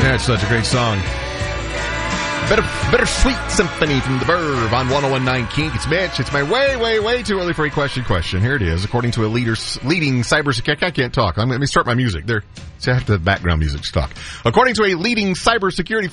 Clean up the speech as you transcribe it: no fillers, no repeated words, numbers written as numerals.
That's such a great song. Bittersweet Symphony from The Verve on 101.9 Kink. It's Mitch. It's my way too early for a question. Here it is. According to a leading cybersecurity... I can't talk. Let me start my music. There. See, I have to have background music to talk. According to a leading cybersecurity